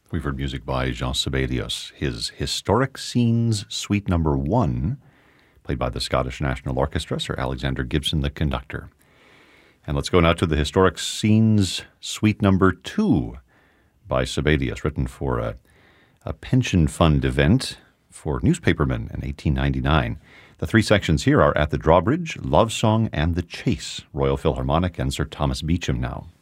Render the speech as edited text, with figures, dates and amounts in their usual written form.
We've heard music by Jean Sibelius. His Historic Scenes Suite No. 1, played by the Scottish National Orchestra, Sir Alexander Gibson, the conductor. And let's go now to the Historic Scenes Suite No. 2 by Sibelius, written for a pension fund event for newspapermen in 1899. The three sections here are At the Drawbridge, Love Song, and The Chase, Royal Philharmonic, and Sir Thomas Beecham now.